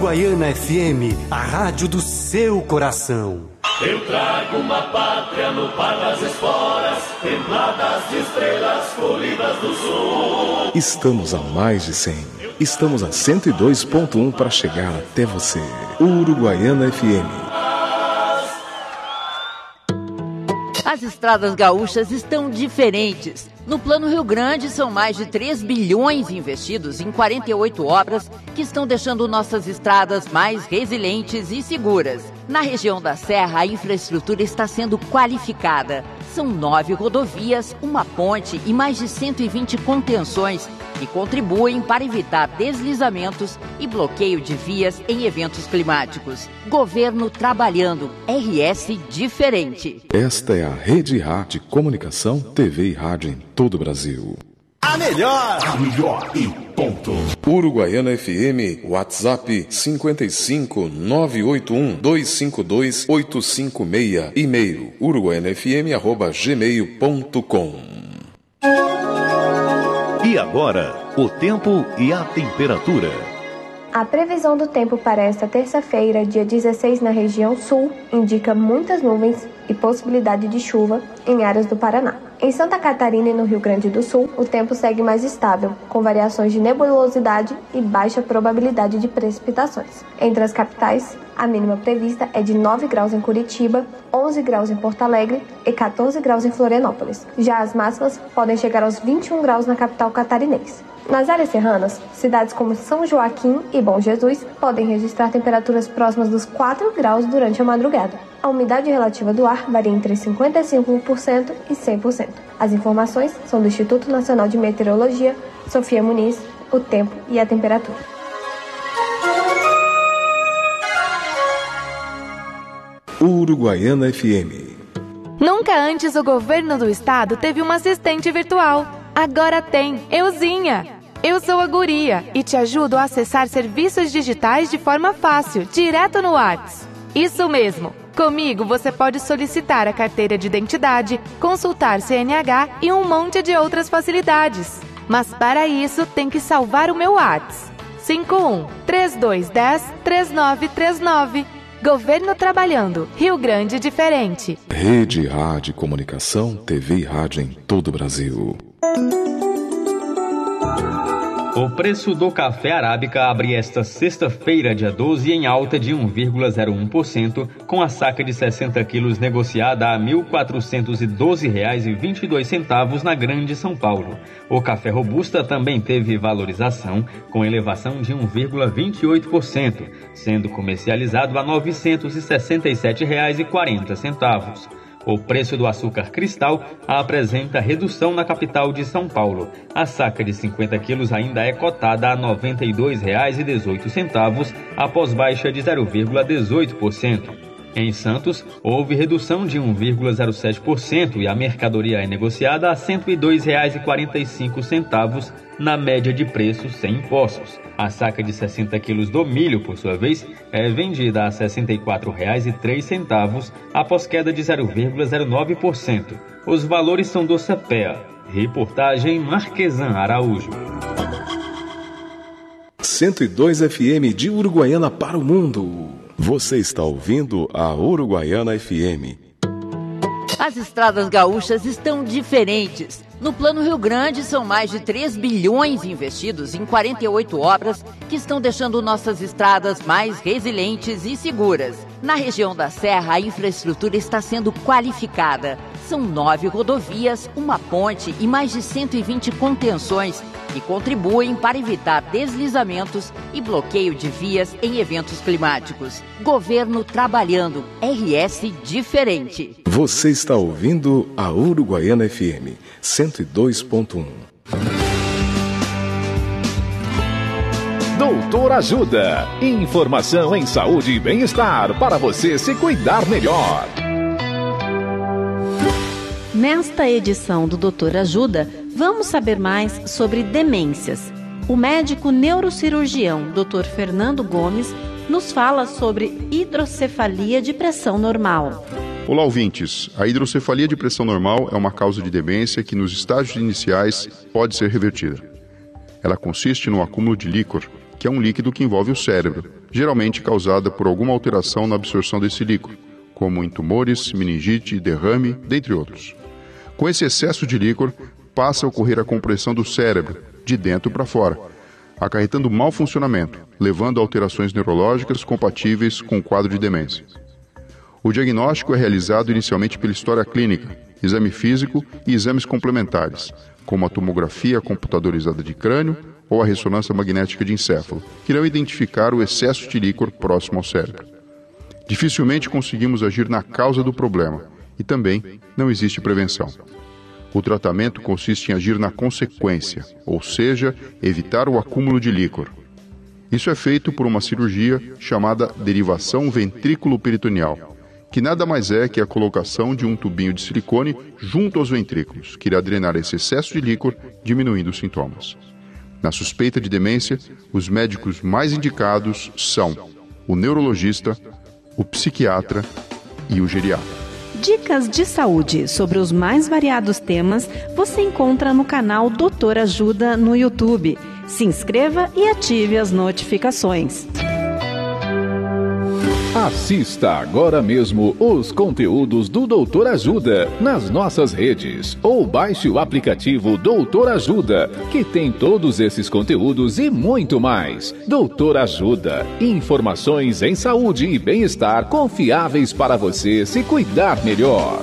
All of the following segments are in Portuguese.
Uruguaiana FM, a rádio do seu coração. Eu trago uma pátria no par das esporas, templadas de estrelas colhidas do sul. Estamos a mais de 100. Estamos a 102.1 para chegar até você. Uruguaiana FM. As estradas gaúchas estão diferentes. No Plano Rio Grande, são mais de 3 bilhões investidos em 48 obras que estão deixando nossas estradas mais resilientes e seguras. Na região da Serra, a infraestrutura está sendo qualificada. São 9 rodovias, uma ponte e mais de 120 contenções que contribuem para evitar deslizamentos e bloqueio de vias em eventos climáticos. Governo trabalhando. RS diferente. Esta é a Rede Rádio Comunicação, TV e Rádio em todo o Brasil. A melhor e ponto. Uruguaiana FM, WhatsApp 55 981 252 856, e-mail uruguaianafm@gmail.com. E agora, o tempo e a temperatura. A previsão do tempo para esta terça-feira, dia 16, na região sul, indica muitas nuvens e possibilidade de chuva em áreas do Paraná. Em Santa Catarina e no Rio Grande do Sul, o tempo segue mais estável, com variações de nebulosidade e baixa probabilidade de precipitações. Entre as capitais, a mínima prevista é de 9 graus em Curitiba, 11 graus em Porto Alegre e 14 graus em Florianópolis. Já as máximas podem chegar aos 21 graus na capital catarinense. Nas áreas serranas, cidades como São Joaquim e Bom Jesus podem registrar temperaturas próximas dos 4 graus durante a madrugada. A umidade relativa do ar varia entre 55% e 100%. As informações são do Instituto Nacional de Meteorologia, Sofia Muniz, o tempo e a temperatura. Uruguaiana FM. Nunca antes o governo do estado teve uma assistente virtual. Agora tem, Euzinha. Eu sou a Guria e te ajudo a acessar serviços digitais de forma fácil, direto no WhatsApp. Isso mesmo. Comigo você pode solicitar a carteira de identidade, consultar CNH e um monte de outras facilidades. Mas para isso tem que salvar o meu WhatsApp. 51-3210-3939. Governo trabalhando. Rio Grande diferente. Rede Rádio Comunicação, TV e Rádio em todo o Brasil. O preço do café arábica abre esta sexta-feira, dia 12, em alta de 1,01%, com a saca de 60 quilos negociada a R$ 1.412,22 na Grande São Paulo. O café robusta também teve valorização, com elevação de 1,28%, sendo comercializado a R$ 967,40. O preço do açúcar cristal apresenta redução na capital de São Paulo. A saca de 50 quilos ainda é cotada a R$ 92,18, após baixa de 0,18%. Em Santos, houve redução de 1,07% e a mercadoria é negociada a R$ 102,45 na média de preço sem impostos. A saca de 60 quilos do milho, por sua vez, é vendida a R$ 64,03 após queda de 0,09%. Os valores são do CPEA. Reportagem Marquesan Araújo. 102 FM de Uruguaiana para o mundo. Você está ouvindo a Uruguaiana FM. As estradas gaúchas estão diferentes. No Plano Rio Grande, são mais de 3 bilhões investidos em 48 obras que estão deixando nossas estradas mais resilientes e seguras. Na região da Serra, a infraestrutura está sendo qualificada. São 9 rodovias, uma ponte e mais de 120 contenções que contribuem para evitar deslizamentos e bloqueio de vias em eventos climáticos. Governo trabalhando. RS diferente. Você está ouvindo a Uruguaiana FM 102.1. Doutor Ajuda. Informação em saúde e bem-estar para você se cuidar melhor. Nesta edição do Doutor Ajuda, vamos saber mais sobre demências. O médico neurocirurgião Dr. Fernando Gomes nos fala sobre hidrocefalia de pressão normal. Olá, ouvintes. A hidrocefalia de pressão normal é uma causa de demência que nos estágios iniciais pode ser revertida. Ela consiste no acúmulo de líquor, que que é um líquido que envolve o cérebro, geralmente causada por alguma alteração na absorção desse líquido, como em tumores, meningite, derrame, dentre outros. Com esse excesso de líquor, passa a ocorrer a compressão do cérebro, de dentro para fora, acarretando mau funcionamento, levando a alterações neurológicas compatíveis com o quadro de demência. O diagnóstico é realizado inicialmente pela história clínica, exame físico e exames complementares, como a tomografia computadorizada de crânio ou a ressonância magnética de encéfalo, que irão identificar o excesso de líquor próximo ao cérebro. Dificilmente conseguimos agir na causa do problema e também não existe prevenção. O tratamento consiste em agir na consequência, ou seja, evitar o acúmulo de líquor. Isso é feito por uma cirurgia chamada derivação ventrículo-peritoneal, que nada mais é que a colocação de um tubinho de silicone junto aos ventrículos, que irá drenar esse excesso de líquor, diminuindo os sintomas. Na suspeita de demência, os médicos mais indicados são o neurologista, o psiquiatra e o geriatra. Dicas de saúde sobre os mais variados temas você encontra no canal Doutor Ajuda no YouTube. Se inscreva e ative as notificações. Assista agora mesmo os conteúdos do Doutor Ajuda nas nossas redes ou baixe o aplicativo Doutor Ajuda, que tem todos esses conteúdos e muito mais. Doutor Ajuda, informações em saúde e bem-estar confiáveis para você se cuidar melhor.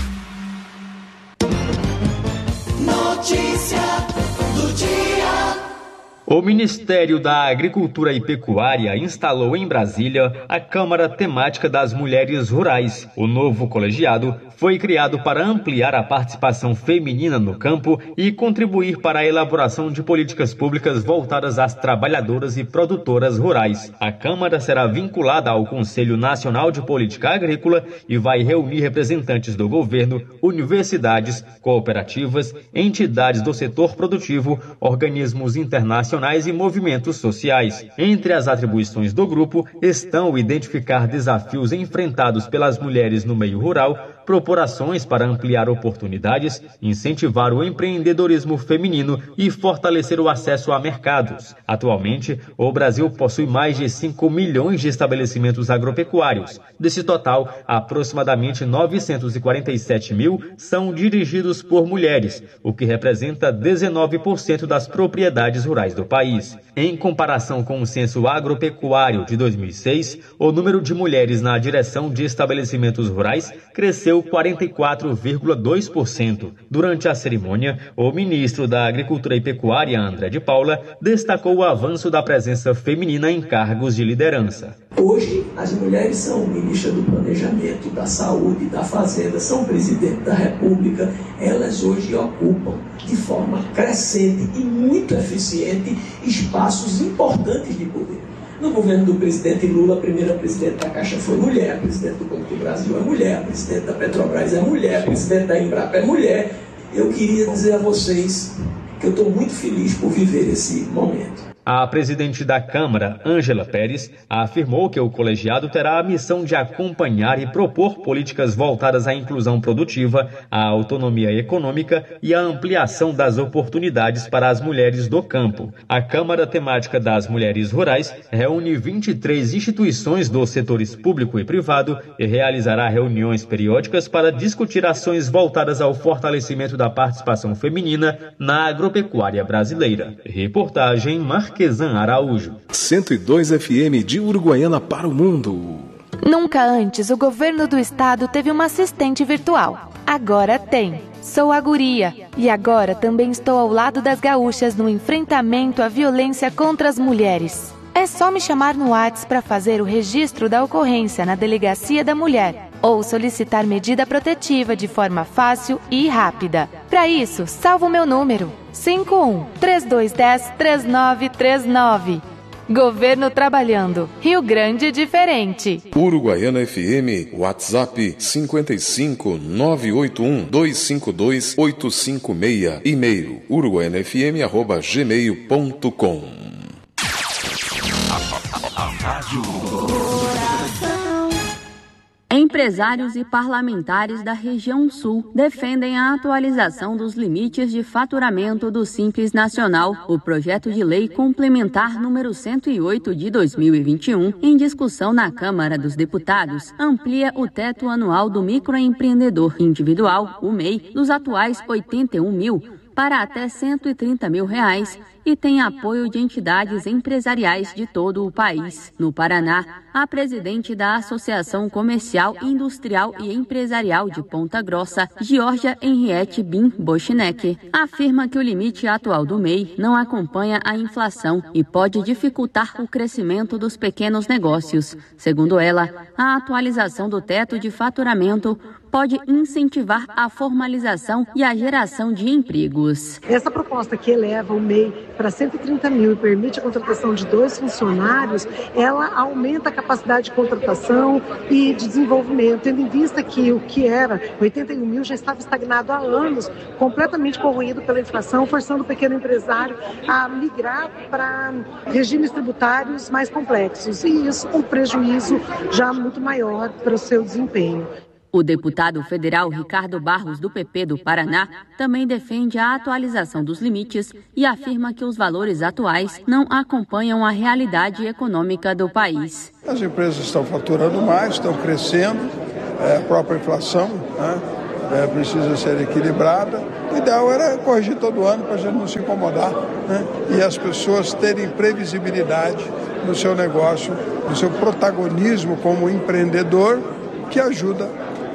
Notícia do dia. O Ministério da Agricultura e Pecuária instalou em Brasília a Câmara Temática das Mulheres Rurais. O novo colegiado foi criado para ampliar a participação feminina no campo e contribuir para a elaboração de políticas públicas voltadas às trabalhadoras e produtoras rurais. A Câmara será vinculada ao Conselho Nacional de Política Agrícola e vai reunir representantes do governo, universidades, cooperativas, entidades do setor produtivo, organismos internacionais e movimentos sociais. Entre as atribuições do grupo estão identificar desafios enfrentados pelas mulheres no meio rural, propor ações para ampliar oportunidades, incentivar o empreendedorismo feminino e fortalecer o acesso a mercados. Atualmente, o Brasil possui mais de 5 milhões de estabelecimentos agropecuários. Desse total, aproximadamente 947 mil são dirigidos por mulheres, o que representa 19% das propriedades rurais do país. Em comparação com o Censo Agropecuário de 2006, o número de mulheres na direção de estabelecimentos rurais cresceu 44,2%. Durante a cerimônia, o ministro da Agricultura e Pecuária, André de Paula, destacou o avanço da presença feminina em cargos de liderança. Hoje, as mulheres são ministra do Planejamento, da Saúde, da Fazenda, são presidente da República. Elas hoje ocupam de forma crescente e muito eficiente espaços importantes de poder. No governo do presidente Lula, a primeira presidente da Caixa foi mulher, a presidente do Banco do Brasil é mulher, a presidente da Petrobras é mulher, a presidente da Embrapa é mulher. Eu queria dizer a vocês que eu estou muito feliz por viver esse momento. A presidente da Câmara, Ângela Pérez, afirmou que o colegiado terá a missão de acompanhar e propor políticas voltadas à inclusão produtiva, à autonomia econômica e à ampliação das oportunidades para as mulheres do campo. A Câmara Temática das Mulheres Rurais reúne 23 instituições dos setores público e privado e realizará reuniões periódicas para discutir ações voltadas ao fortalecimento da participação feminina na agropecuária brasileira. Reportagem Marquesan Araújo. 102 FM de Uruguaiana para o mundo. Nunca antes o governo do estado teve uma assistente virtual. Agora tem. Sou a Guria e agora também estou ao lado das gaúchas no enfrentamento à violência contra as mulheres. É só me chamar no WhatsApp para fazer o registro da ocorrência na Delegacia da Mulher ou solicitar medida protetiva de forma fácil e rápida. Para isso, salva o meu número: 51-3210-3939. Governo trabalhando. Rio Grande diferente. Uruguaiana FM, WhatsApp 55-981-252-856. E-mail uruguaianafm@gmail.com. Em Empresários e parlamentares da região sul defendem a atualização dos limites de faturamento do Simples Nacional. O projeto de lei complementar número 108 de 2021, em discussão na Câmara dos Deputados, amplia o teto anual do microempreendedor individual, o MEI, dos atuais R$ 81 mil para até R$ 130 mil e tem apoio de entidades empresariais de todo o país. No Paraná, a presidente da Associação Comercial, Industrial e Empresarial de Ponta Grossa, Georgia Henriette Bin Bochinek, afirma que o limite atual do MEI não acompanha a inflação e pode dificultar o crescimento dos pequenos negócios. Segundo ela, a atualização do teto de faturamento pode incentivar a formalização e a geração de empregos. Essa proposta que eleva o MEI para 130 mil e permite a contratação de 2 funcionários, ela aumenta a capacidade de contratação e de desenvolvimento, tendo em vista que o que era 81 mil já estava estagnado há anos, completamente corroído pela inflação, forçando o pequeno empresário a migrar para regimes tributários mais complexos, e isso com prejuízo já muito maior para o seu desempenho. O deputado federal Ricardo Barros, do PP do Paraná, também defende a atualização dos limites e afirma que os valores atuais não acompanham a realidade econômica do país. As empresas estão faturando mais, estão crescendo, a própria inflação precisa ser equilibrada. O ideal era corrigir todo ano para a gente não se incomodar, e as pessoas terem previsibilidade no seu negócio, no seu protagonismo como empreendedor, que ajuda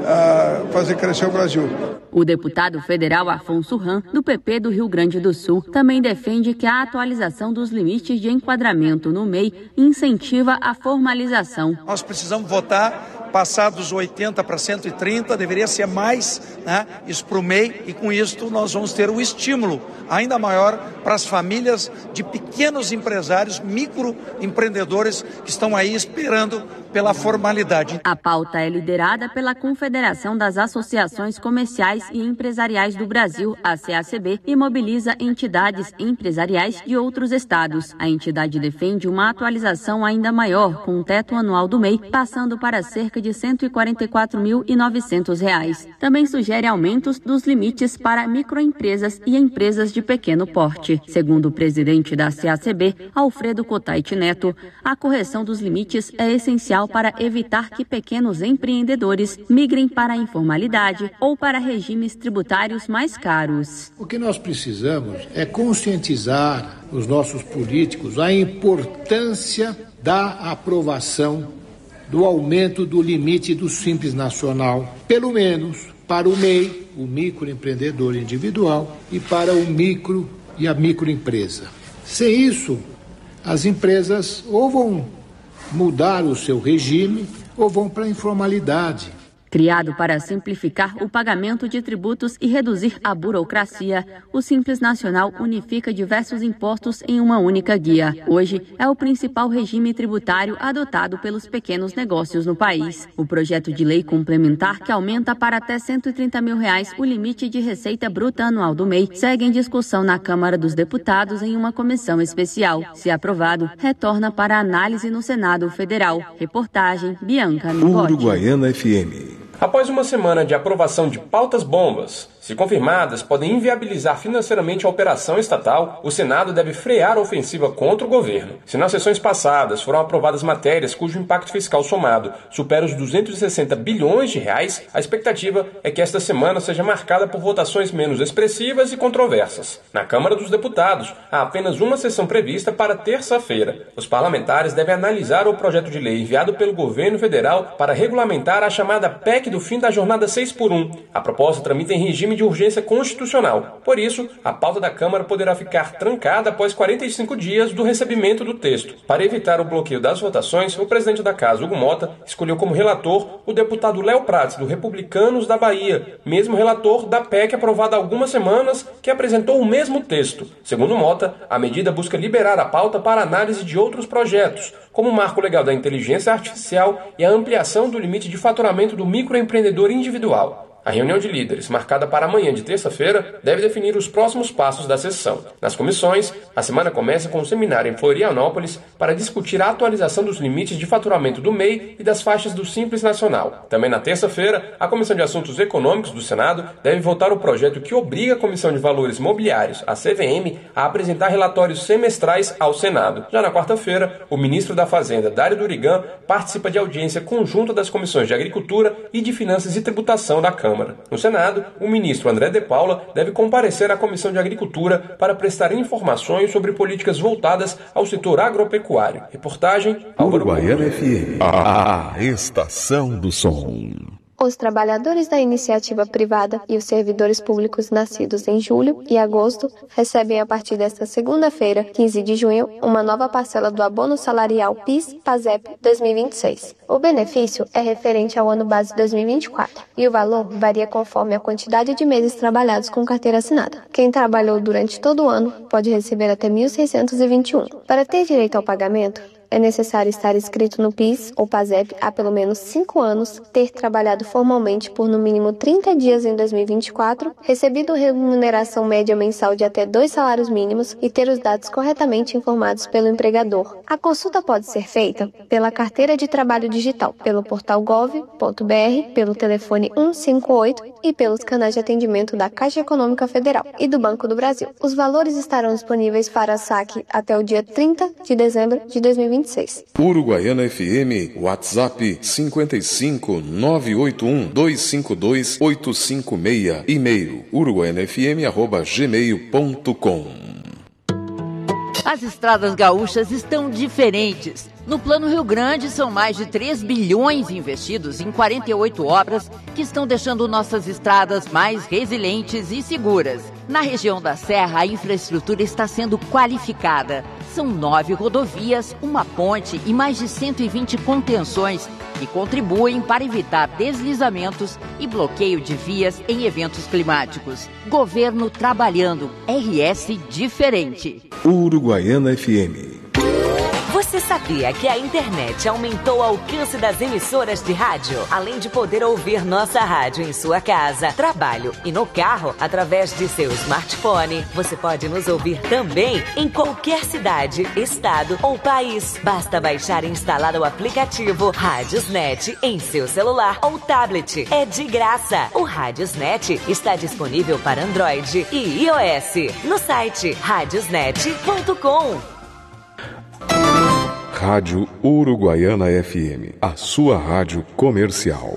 a fazer crescer o Brasil. O deputado federal Afonso Ram, do PP do Rio Grande do Sul, também defende que a atualização dos limites de enquadramento no MEI incentiva a formalização. Nós precisamos votar, passar dos 80 para 130, deveria ser mais, isso para o MEI, e com isso nós vamos ter um estímulo ainda maior para as famílias de pequenos empresários, microempreendedores que estão aí esperando pela formalidade. A pauta é liderada pela Confederação das Associações Comerciais e Empresariais do Brasil, a CACB, e mobiliza entidades empresariais de outros estados. A entidade defende uma atualização ainda maior, com o teto anual do MEI passando para cerca de R$ 144.900. Também sugere aumentos dos limites para microempresas e empresas de pequeno porte. Segundo o presidente da CACB, Alfredo Cotait Neto, a correção dos limites é essencial para evitar que pequenos empreendedores migrem para a informalidade ou para regimes tributários mais caros. O que nós precisamos é conscientizar os nossos políticos a importância da aprovação do aumento do limite do Simples Nacional, pelo menos para o MEI, o microempreendedor individual, e para o micro e a microempresa. Sem isso, as empresas ou vão mudar o seu regime ou vão para a informalidade. Criado para simplificar o pagamento de tributos e reduzir a burocracia, o Simples Nacional unifica diversos impostos em uma única guia. Hoje, é o principal regime tributário adotado pelos pequenos negócios no país. O projeto de lei complementar, que aumenta para até R$ 130 mil o limite de receita bruta anual do MEI, segue em discussão na Câmara dos Deputados em uma comissão especial. Se aprovado, retorna para análise no Senado Federal. Reportagem Bianca Nicote. Uruguaiana FM. Após uma semana de aprovação de pautas bombas, se confirmadas, podem inviabilizar financeiramente a operação estatal, o Senado deve frear a ofensiva contra o governo. Se nas sessões passadas foram aprovadas matérias cujo impacto fiscal somado supera os 260 bilhões de reais, a expectativa é que esta semana seja marcada por votações menos expressivas e controversas. Na Câmara dos Deputados, há apenas uma sessão prevista para terça-feira. Os parlamentares devem analisar o projeto de lei enviado pelo governo federal para regulamentar a chamada PEC do fim da jornada 6x1. A proposta tramita em regime de urgência constitucional. Por isso, a pauta da Câmara poderá ficar trancada após 45 dias do recebimento do texto. Para evitar o bloqueio das votações, o presidente da Casa, Hugo Mota, escolheu como relator o deputado Léo Prats, do Republicanos da Bahia, mesmo relator da PEC aprovada há algumas semanas, que apresentou o mesmo texto. Segundo Mota, a medida busca liberar a pauta para análise de outros projetos, como o marco legal da inteligência artificial e a ampliação do limite de faturamento do microempreendedor individual. A reunião de líderes, marcada para amanhã de terça-feira, deve definir os próximos passos da sessão. Nas comissões, a semana começa com um seminário em Florianópolis para discutir a atualização dos limites de faturamento do MEI e das faixas do Simples Nacional. Também na terça-feira, a Comissão de Assuntos Econômicos do Senado deve votar o projeto que obriga a Comissão de Valores Mobiliários, a CVM, a apresentar relatórios semestrais ao Senado. Já na quarta-feira, o ministro da Fazenda, Dário Durigan, participa de audiência conjunta das comissões de Agricultura e de Finanças e Tributação da Câmara. No Senado, o ministro André de Paula deve comparecer à Comissão de Agricultura para prestar informações sobre políticas voltadas ao setor agropecuário. Reportagem Uruguaiana FM, a estação do som. Os trabalhadores da iniciativa privada e os servidores públicos nascidos em julho e agosto recebem a partir desta segunda-feira, 15 de junho, uma nova parcela do abono salarial PIS/PASEP 2026. O benefício é referente ao ano base 2024 e o valor varia conforme a quantidade de meses trabalhados com carteira assinada. Quem trabalhou durante todo o ano pode receber até 1.621. Para ter direito ao pagamento, é necessário estar inscrito no PIS ou PASEP há pelo menos 5 anos, ter trabalhado formalmente por no mínimo 30 dias em 2024, recebido remuneração média mensal de até 2 salários mínimos e ter os dados corretamente informados pelo empregador. A consulta pode ser feita pela Carteira de Trabalho Digital, pelo portal gov.br, pelo telefone 158 e pelos canais de atendimento da Caixa Econômica Federal e do Banco do Brasil. Os valores estarão disponíveis para saque até o dia 30 de dezembro de 2026. Uruguaiana FM, WhatsApp 55 981 252 856, e-mail uruguaianafm@gmail.com. As estradas gaúchas estão diferentes. No Plano Rio Grande, são mais de 3 bilhões investidos em 48 obras que estão deixando nossas estradas mais resilientes e seguras. Na região da Serra, a infraestrutura está sendo qualificada. São 9 rodovias, uma ponte e mais de 120 contenções que contribuem para evitar deslizamentos e bloqueio de vias em eventos climáticos. Governo trabalhando. RS diferente. Uruguaiana FM. Você sabia que a internet aumentou o alcance das emissoras de rádio? Além de poder ouvir nossa rádio em sua casa, trabalho e no carro, através de seu smartphone, você pode nos ouvir também em qualquer cidade, estado ou país. Basta baixar e instalar o aplicativo Radiosnet em seu celular ou tablet. É de graça. O Radiosnet está disponível para Android e iOS no site radiosnet.com. Rádio Uruguaiana FM, a sua rádio comercial.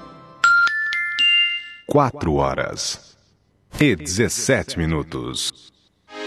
4 horas e 17 minutos.